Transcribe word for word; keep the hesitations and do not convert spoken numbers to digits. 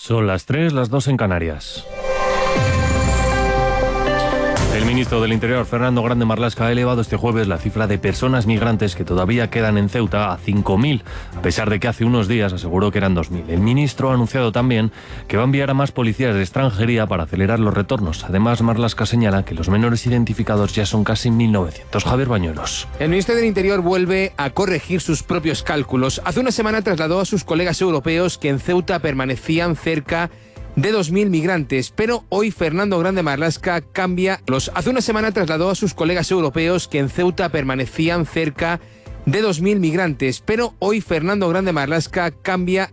Son las tres, las dos en Canarias. El ministro del Interior, Fernando Grande Marlaska, ha elevado este jueves la cifra de personas migrantes que todavía quedan en Ceuta a cinco mil, a pesar de que hace unos días aseguró que eran dos mil. El ministro ha anunciado también que va a enviar a más policías de extranjería para acelerar los retornos. Además, Marlaska señala que los menores identificados ya son casi mil novecientos. Javier Bañuelos. El ministro del Interior vuelve a corregir sus propios cálculos. Hace una semana trasladó a sus colegas europeos que en Ceuta permanecían cerca de dos mil migrantes, pero hoy Fernando Grande Marlaska cambia los... Hace una semana trasladó a sus colegas europeos que en Ceuta permanecían cerca de dos mil migrantes, pero hoy Fernando Grande Marlaska cambia